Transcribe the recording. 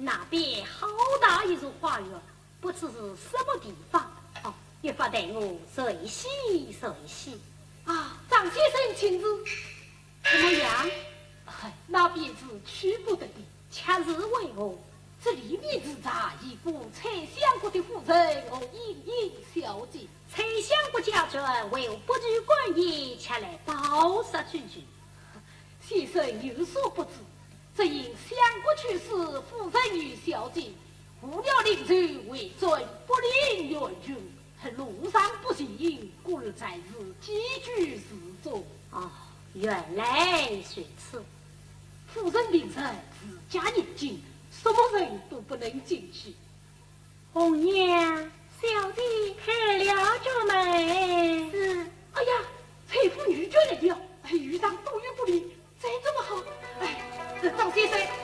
那边好大一座花园，不知是什么地方。哦，越发带我随喜随喜。 啊，张先生亲自怎么样？ 那便是去不得的。 恰是为何？ 这里面之在一副蔡相国的夫人和英英小姐。 蔡相国家眷为不知官爷前来报杀句句。 先生有所不知，这因相国去世，夫人与小姐无了领主为尊不领远去，路上不行，故而在日寄居寺中。 哦，原来如此。 夫人病人自家严禁，什么人都不能进去。 红娘，小弟开了这门。 是。哎呀，翠夫女眷来了，遇上多余不利，再这么好。哎，张先生。